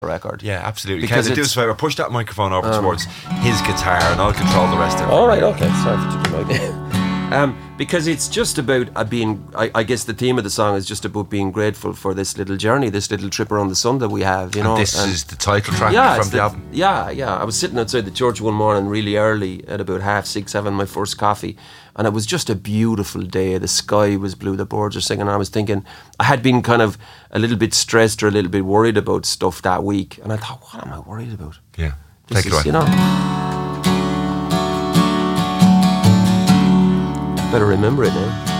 record. Yeah, absolutely. Because Ken, do us a favour, push that microphone over towards his guitar and I'll control the rest of it. All right, okay. Sorry for taking my because it's just about being, I guess the theme of the song is just about being grateful for this little journey, this little trip around the sun that we have, you know. This is the title track from the album. Yeah. I was sitting outside the church one morning really early at about 6:30, having my first coffee, and it was just a beautiful day. The sky was blue, the birds were singing, and I was thinking, I had been kind of a little bit stressed or a little bit worried about stuff that week, and I thought, what am I worried about? Yeah, This take it away. You know, better remember it now.